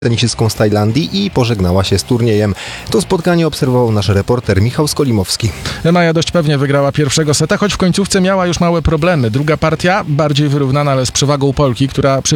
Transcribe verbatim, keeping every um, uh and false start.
tenisistką z Tajlandii i pożegnała się z turniejem. To spotkanie obserwował nasz reporter Michał Skolimowski. Maja dość pewnie wygrała pierwszego seta, choć w końcówce miała już małe problemy. Druga partia bardziej wyrównana, ale z przewagą Polki, która przy